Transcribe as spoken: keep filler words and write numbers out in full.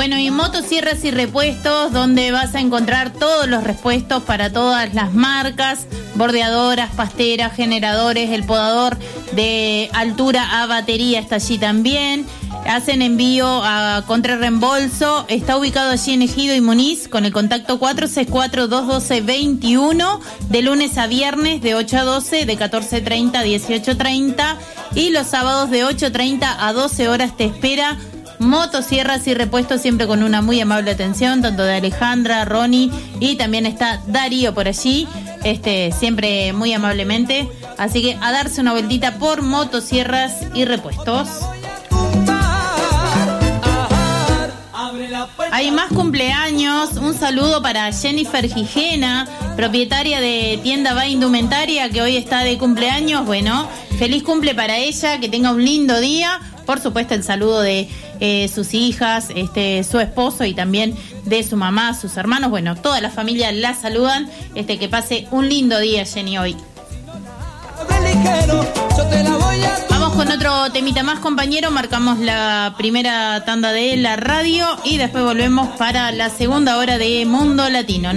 Bueno, y Motosierras y Repuestos, donde vas a encontrar todos los repuestos para todas las marcas, bordeadoras, pasteras, generadores, el podador de altura a batería está allí también. Hacen envío a contrarreembolso. Está ubicado allí en Ejido y Muniz con el contacto cuatro seis cuatro, dos uno dos, dos uno, de lunes a viernes de ocho a doce, de catorce treinta a dieciocho treinta y los sábados de ocho treinta a doce horas te espera Motosierras y Repuestos, siempre con una muy amable atención, tanto de Alejandra, Ronnie y también está Darío por allí, este siempre muy amablemente. Así que a darse una vueltita por Motosierras y Repuestos. Hay más cumpleaños. Un saludo para Jennifer Gijena, propietaria de Tienda Va Indumentaria, que hoy está de cumpleaños. Bueno, feliz cumple para ella, que tenga un lindo día. Por supuesto, el saludo de eh, sus hijas, este, su esposo y también de su mamá, sus hermanos. Bueno, toda la familia la saludan. Este, que pase un lindo día, Jenny, hoy. Vamos con otro temita más, compañero. Marcamos la primera tanda de la radio y después volvemos para la segunda hora de Mundo Latino.